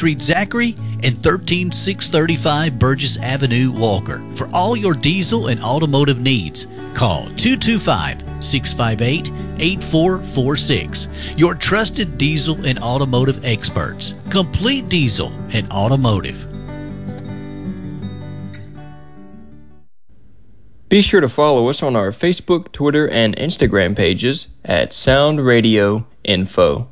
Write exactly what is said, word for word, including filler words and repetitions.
Street, Zachary, and thirteen six thirty-five Burgess Avenue, Walker. For all your diesel and automotive needs, call two two five, six five eight, eight four four six. Your trusted diesel and automotive experts. Complete Diesel and Automotive. Be sure to follow us on our Facebook, Twitter, and Instagram pages at Sound Radio Info.